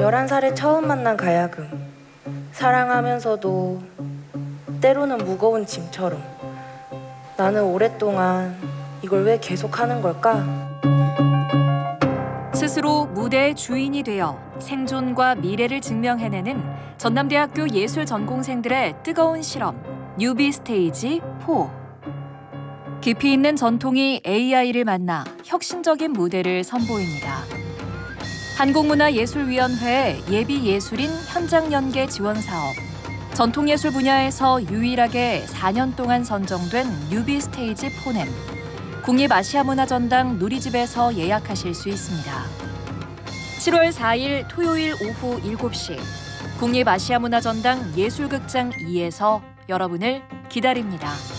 11살에 처음 만난 가야금. 사랑하면서도 때로는 무거운 짐처럼. 나는 오랫동안 이걸 왜 계속하는 걸까? 스스로 무대의 주인이 되어 생존과 미래를 증명해내는 전남대학교 예술 전공생들의 뜨거운 실험, 뉴비 스테이지 4. 깊이 있는 전통이 AI를 만나 혁신적인 무대를 선보입니다. 한국문화예술위원회 예비예술인 현장연계 지원사업, 전통예술 분야에서 유일하게 4년 동안 선정된 뉴비 스테이지 4넴, 국립아시아문화전당 누리집에서 예약하실 수 있습니다. 7월 4일 토요일 오후 7시 국립아시아문화전당 예술극장 2에서 여러분을 기다립니다.